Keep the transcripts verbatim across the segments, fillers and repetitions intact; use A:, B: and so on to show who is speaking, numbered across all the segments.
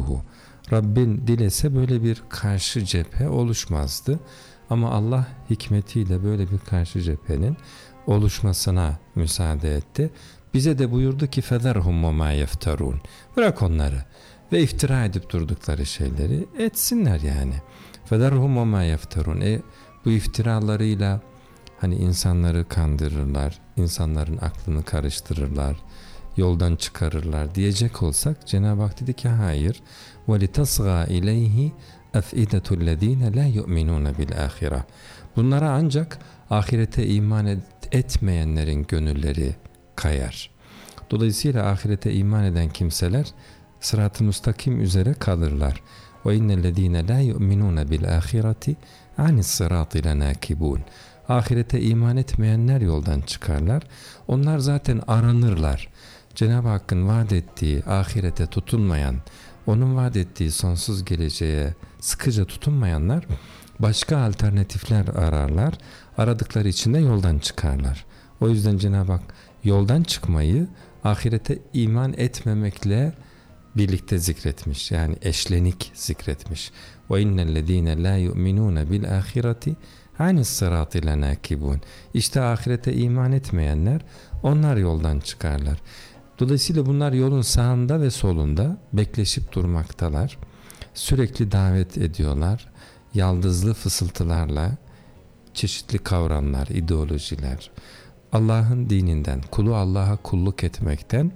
A: يَشَاءُهُ. Rabbin dilese böyle bir karşı cephe oluşmazdı. Ama Allah hikmetiyle böyle bir karşı cephenin oluşmasına müsaade etti. Bize de buyurdu ki فَذَرْهُمْ وَمَا يَفْتَرُونَ. Bırak onları ve iftira edip durdukları şeyleri etsinler yani. فَذَرْهُمْ وَمَا يَفْتَرُونَ. E, bu iftiralarıyla hani insanları kandırırlar, insanların aklını karıştırırlar, yoldan çıkarırlar diyecek olsak Cenab-ı Hak dedi ki hayır. وَلِتَصْغَى اِلَيْهِ اَفْئِدَةُ الَّذ۪ينَ لَا يُؤْمِنُونَ بِالْآخِرَةِ. Bunlara ancak ahirete iman et, etmeyenlerin gönülleri kayar. Dolayısıyla ahirete iman eden kimseler sırat-ı müstakim üzere kalırlar. وَاِنَّ الَّذ۪ينَ لَا يُؤْمِنُونَ بِالْآخِرَةِ عَنِ الصِّرَاطِ لَنَاكِبُونَ. Ahirete iman etmeyenler yoldan çıkarlar. Onlar zaten aranırlar. Cenab-ı Hakk'ın vaat ettiği ahirete tutunmayan, onun vaat ettiği sonsuz geleceğe sıkıca tutunmayanlar başka alternatifler ararlar. Aradıkları için de yoldan çıkarlar. O yüzden Cenab-ı Hak yoldan çıkmayı ahirete iman etmemekle birlikte zikretmiş. Yani eşlenik zikretmiş. وَاِنَّ الَّذ۪ينَ لَا يُؤْمِنُونَ بِالْآخِرَةِ عَنِ الصِّرَاطِ لَنَاكِبُونَ. İşte ahirete iman etmeyenler onlar yoldan çıkarlar. Dolayısıyla bunlar yolun sağında ve solunda bekleşip durmaktalar. Sürekli davet ediyorlar. Yaldızlı fısıltılarla çeşitli kavramlar, ideolojiler, Allah'ın dininden, kulu Allah'a kulluk etmekten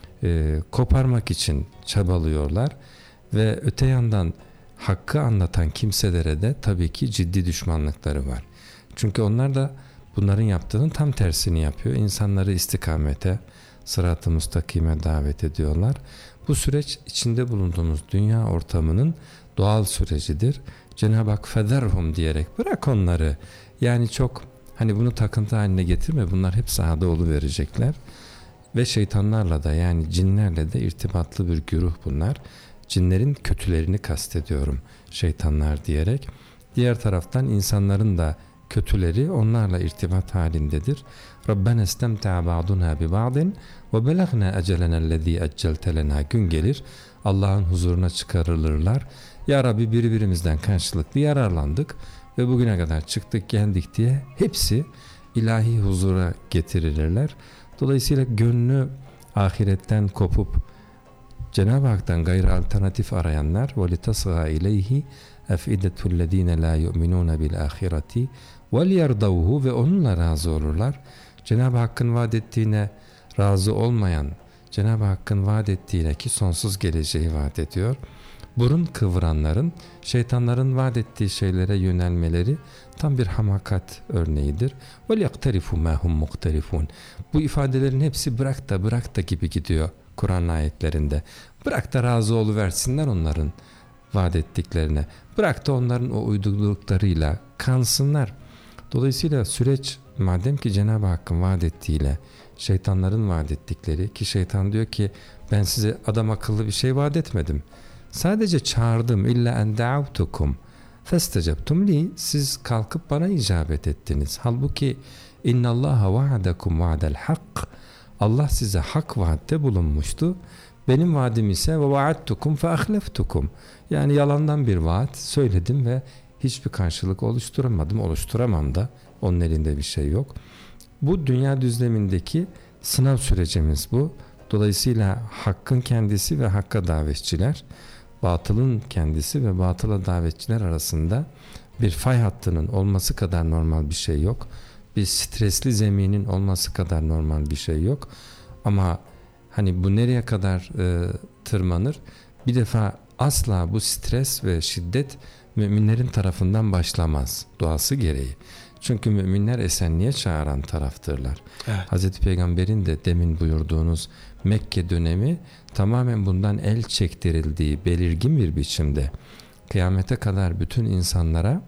A: e, koparmak için çabalıyorlar. Ve öte yandan hakkı anlatan kimselere de tabii ki ciddi düşmanlıkları var. Çünkü onlar da bunların yaptığının tam tersini yapıyor. İnsanları istikamete, sırat-ı müstakime davet ediyorlar. Bu süreç içinde bulunduğumuz dünya ortamının doğal sürecidir. Cenab-ı Hak federhum diyerek bırak onları. Yani çok hani bunu takıntı haline getirme. Bunlar hep sahada oluverecekler. Ve şeytanlarla da yani cinlerle de irtibatlı bir güruh bunlar. Cinlerin kötülerini kastediyorum şeytanlar diyerek. Diğer taraftan insanların da kötüleri onlarla irtibat halindedir. Rabbena istemta'a ba'duna bi ba'din ve belagna ecelenellezî eccelte lenâ. Gün gelir Allah'ın huzuruna çıkarılırlar. Ya Rabbi birbirimizden karşılıklı yararlandık ve bugüne kadar çıktık geldik diye hepsi ilahi huzura getirilirler. Dolayısıyla gönlü ahiretten kopup Cenab-ı Hak'tan gayrı alternatif arayanlar وَلِتَصْغَى اِلَيْهِ اَفْئِدَةُ الَّذ۪ينَ لَا يُؤْمِنُونَ بِالْآخِرَةِ وَلْيَرْضَوْهُ ve onunla razı olurlar. Cenab-ı Hakk'ın vaat ettiğine razı olmayan, Cenab-ı Hakk'ın vaat ettiğine ki sonsuz geleceği vaat ediyor. Burun kıvıranların, şeytanların vaat ettiği şeylere yönelmeleri tam bir hamakat örneğidir. وَلْيَقْتَرِفُوا مَا هُمْ مُقْتَرِفُونَ. Bu ifadelerin hepsi bırak da bırak da gibi gidiyor Kur'an ayetlerinde. Bırak da razı oluversinler onların vaat ettiklerine. Bırak da onların o uydurduklarıyla kansınlar. Dolayısıyla süreç madem ki Cenab-ı Hakk'ın vaat ettiğiyle şeytanların vaat ettikleri ki şeytan diyor ki ben size adam akıllı bir şey vaat etmedim. Sadece çağırdım. İlla en da'avtukum festecebtum li. Siz kalkıp bana icabet ettiniz. Halbuki innallaha va'adakum va'del hak. Allah size hak vaatte bulunmuştu. Benim vaadim ise ve vaadtukum fe ahleftukum. Yani yalandan bir vaat söyledim ve hiçbir karşılık oluşturamadım. Oluşturamam da. Onun elinde bir şey yok. Bu dünya düzlemindeki sınav sürecimiz bu. Dolayısıyla hakkın kendisi ve hakka davetçiler, batılın kendisi ve batıla davetçiler arasında bir fay hattının olması kadar normal bir şey yok. Bir stresli zeminin olması kadar normal bir şey yok. Ama hani bu nereye kadar e, tırmanır? Bir defa asla bu stres ve şiddet müminlerin tarafından başlamaz doğası gereği. Çünkü müminler esenliğe çağıran taraftırlar. Evet. Hazreti Peygamber'in de demin buyurduğunuz Mekke dönemi tamamen bundan el çektirildiği belirgin bir biçimde kıyamete kadar bütün insanlara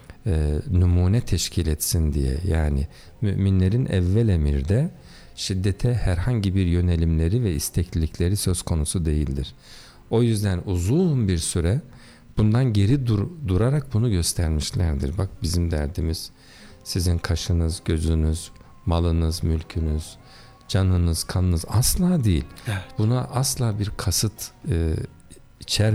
A: e, numune teşkil etsin diye, yani müminlerin evvel emirde şiddete herhangi bir yönelimleri ve isteklilikleri söz konusu değildir. O yüzden uzun bir süre bundan geri dur, durarak bunu göstermişlerdir. Bak bizim derdimiz sizin kaşınız, gözünüz, malınız, mülkünüz, canınız, kanınız asla değil. Evet. Buna asla bir kasıt e, içer